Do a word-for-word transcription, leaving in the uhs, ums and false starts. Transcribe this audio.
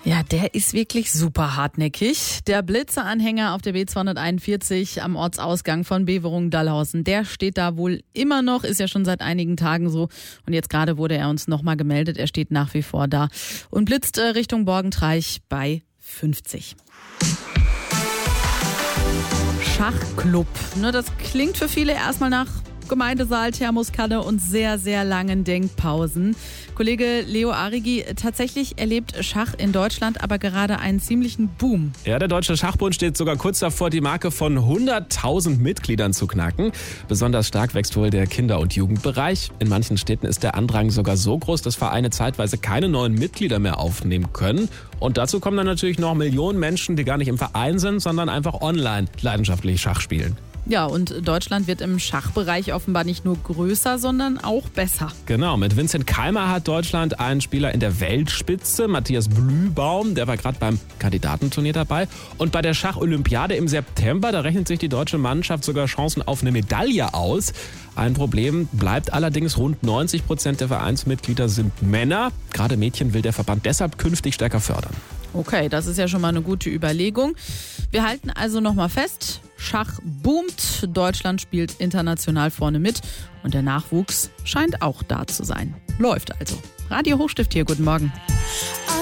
Ja, der ist wirklich super hartnäckig. Der Blitzer-Anhänger auf der B zweihunderteinundvierzig am Ortsausgang von Beverungen-Dallhausen, der steht da wohl immer noch, ist ja schon seit einigen Tagen so. Und jetzt gerade wurde er uns nochmal gemeldet, er steht nach wie vor da und blitzt äh, Richtung Borgentreich bei fünfzig. Schachclub, ne, das klingt für viele erstmal nach Gemeindesaal, Thermoskanne und sehr, sehr langen Denkpausen. Kollege Leo Arigi, tatsächlich erlebt Schach in Deutschland aber gerade einen ziemlichen Boom. Ja, der Deutsche Schachbund steht sogar kurz davor, die Marke von hunderttausend Mitgliedern zu knacken. Besonders stark wächst wohl der Kinder- und Jugendbereich. In manchen Städten ist der Andrang sogar so groß, dass Vereine zeitweise keine neuen Mitglieder mehr aufnehmen können. Und dazu kommen dann natürlich noch Millionen Menschen, die gar nicht im Verein sind, sondern einfach online leidenschaftlich Schach spielen. Ja, und Deutschland wird im Schachbereich offenbar nicht nur größer, sondern auch besser. Genau, mit Vincent Keimer hat Deutschland einen Spieler in der Weltspitze, Matthias Blühbaum, der war gerade beim Kandidatenturnier dabei. Und bei der Schacholympiade im September, da rechnet sich die deutsche Mannschaft sogar Chancen auf eine Medaille aus. Ein Problem bleibt allerdings, rund neunzig Prozent der Vereinsmitglieder sind Männer. Gerade Mädchen will der Verband deshalb künftig stärker fördern. Okay, das ist ja schon mal eine gute Überlegung. Wir halten also nochmal fest, Schach boomt, Deutschland spielt international vorne mit und der Nachwuchs scheint auch da zu sein. Läuft also. Radio Hochstift hier, guten Morgen.